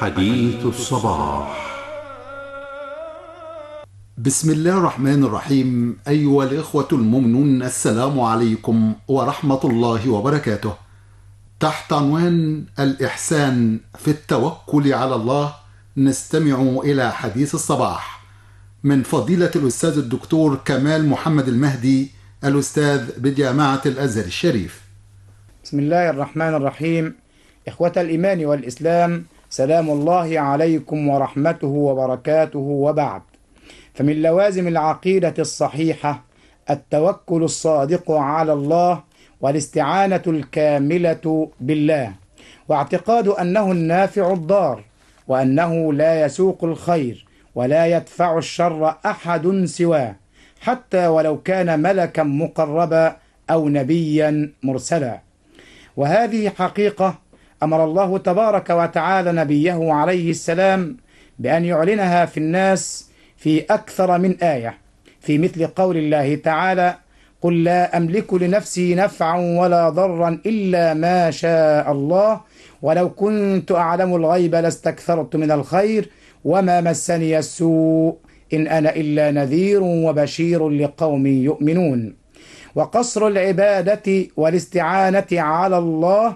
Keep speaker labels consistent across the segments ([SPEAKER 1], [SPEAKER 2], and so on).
[SPEAKER 1] حديث الصباح. بسم الله الرحمن الرحيم. أيها الإخوة المؤمنون، السلام عليكم ورحمة الله وبركاته. تحت عنوان الإحسان في التوكل على الله نستمع إلى حديث الصباح من فضيلة الأستاذ الدكتور كمال محمد المهدي، الأستاذ بجامعة الأزهر الشريف.
[SPEAKER 2] بسم الله الرحمن الرحيم. إخوة الإيمان والإسلام، سلام الله عليكم ورحمته وبركاته، وبعد. فمن لوازم العقيدة الصحيحة التوكل الصادق على الله والاستعانة الكاملة بالله، واعتقاد أنه النافع الضار، وأنه لا يسوق الخير ولا يدفع الشر أحد سواه، حتى ولو كان ملكا مقربا أو نبيا مرسلا. وهذه حقيقة أمر الله تبارك وتعالى نبيه عليه السلام بأن يعلنها في الناس في أكثر من آية، في مثل قول الله تعالى: قل لا أملك لنفسي نفعا ولا ضرا إلا ما شاء الله ولو كنت أعلم الغيب لاستكثرت من الخير وما مسني السوء إن أنا إلا نذير وبشير لقوم يؤمنون. وقصر العبادة والاستعانة على الله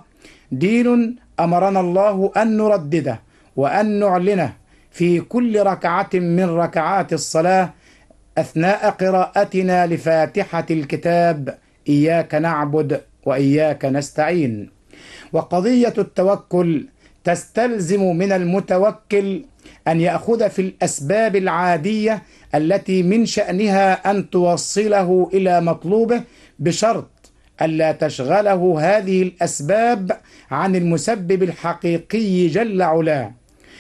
[SPEAKER 2] دين أمرنا الله أن نردده وأن نعلنه في كل ركعة من ركعات الصلاة أثناء قراءتنا لفاتحة الكتاب: إياك نعبد وإياك نستعين. وقضية التوكل تستلزم من المتوكل أن يأخذ في الأسباب العادية التي من شأنها أن توصله إلى مطلوبه، بشرط ألا تشغله هذه الأسباب عن المسبب الحقيقي جل علاه.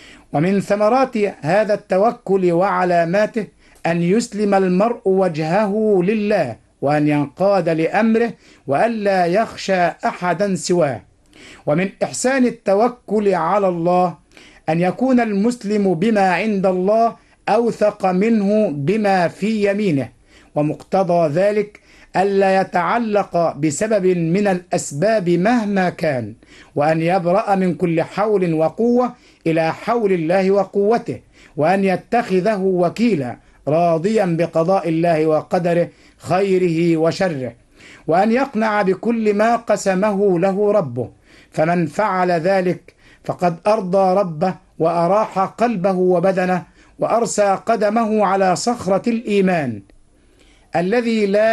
[SPEAKER 2] ومن ثمرات هذا التوكل وعلاماته أن يسلم المرء وجهه لله، وأن ينقاد لأمره، وألا يخشى أحدا سواه. ومن إحسان التوكل على الله أن يكون المسلم بما عند الله أوثق منه بما في يمينه، ومقتضى ذلك ألا يتعلق بسبب من الأسباب مهما كان، وأن يبرأ من كل حول وقوة إلى حول الله وقوته، وأن يتخذه وكيلا راضيا بقضاء الله وقدره خيره وشره، وأن يقنع بكل ما قسمه له ربه. فمن فعل ذلك فقد أرضى ربه وأراح قلبه وبدنه، وأرسى قدمه على صخرة الإيمان الذي لا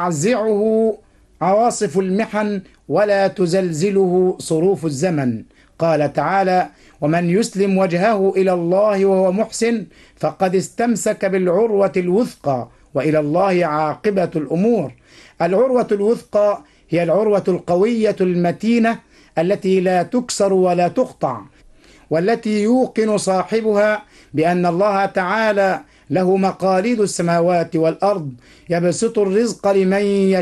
[SPEAKER 2] يزعزعه عواصف المحن ولا تزلزله صروف الزمن. قال تعالى: ومن يسلم وجهه إلى الله وهو محسن فقد استمسك بالعروة الوثقى وإلى الله عاقبة الأمور. العروة الوثقى هي العروة القوية المتينة التي لا تكسر ولا تقطع، والتي يوقن صاحبها بأن الله تعالى له مقاليد السماوات والأرض، يبسط الرزق لمن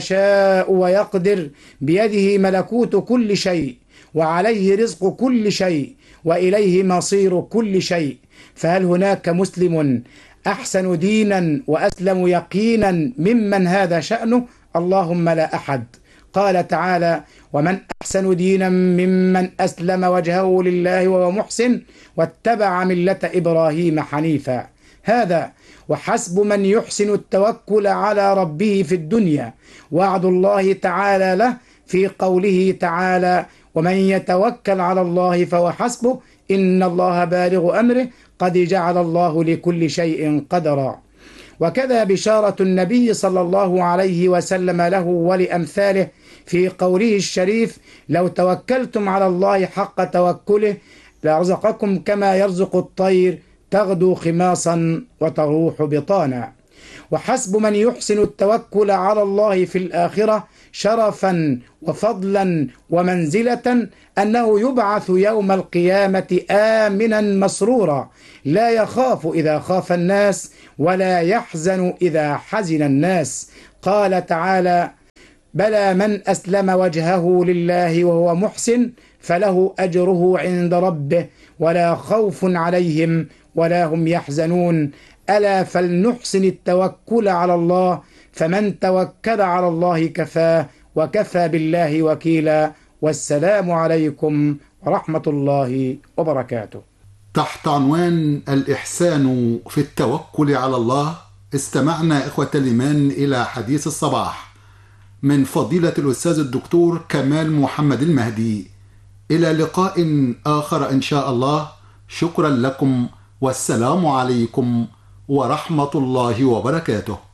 [SPEAKER 2] يشاء ويقدر، بيده ملكوت كل شيء، وعليه رزق كل شيء، وإليه مصير كل شيء. فهل هناك مسلم أحسن دينا وأسلم يقينا ممن هذا شأنه؟ اللهم لا أحد. قال تعالى: ومن أحسن دينا ممن أسلم وجهه لله وهو محسن واتبع ملة إبراهيم حنيفا. هذا وحسب من يحسن التوكل على ربه في الدنيا وعد الله تعالى له في قوله تعالى: ومن يتوكل على الله فهو حسبه إن الله بالغ أمره قد جعل الله لكل شيء قدرا. وكذا بشارة النبي صلى الله عليه وسلم له ولأمثاله في قوله الشريف: لو توكلتم على الله حق توكله لرزقكم كما يرزق الطير تغدو خماصا وتروح بطانا. وحسب من يحسن التوكل على الله في الآخرة شرفا وفضلا ومنزلة أنه يبعث يوم القيامة آمنا مسرورا، لا يخاف إذا خاف الناس ولا يحزن إذا حزن الناس. قال تعالى: بلى من أسلم وجهه لله وهو محسن فله أجره عند ربه ولا خوف عليهم ولا هم يحزنون. ألا فلنحسن التوكل على الله، فمن توكل على الله كفاه، وكفى بالله وكيلا. والسلام عليكم ورحمة الله وبركاته.
[SPEAKER 1] تحت عنوان الإحسان في التوكل على الله، استمعنا إخوة الإيمان إلى حديث الصباح من فضيلة الأستاذ الدكتور كمال محمد المهدي. إلى لقاء آخر إن شاء الله. شكرا لكم، والسلام عليكم ورحمة الله وبركاته.